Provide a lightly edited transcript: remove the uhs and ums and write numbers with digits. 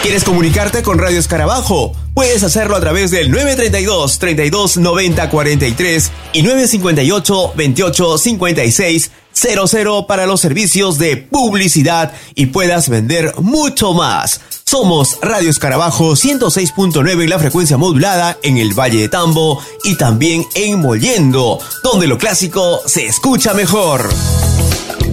¿Quieres comunicarte con Radio Escarabajo? Puedes hacerlo a través del 932-3290-43 y 958-2856-00 para los servicios de publicidad y puedas vender mucho más. Somos Radio Escarabajo 106.9 en la frecuencia modulada en el Valle de Tambo y también en Mollendo, donde lo clásico se escucha mejor.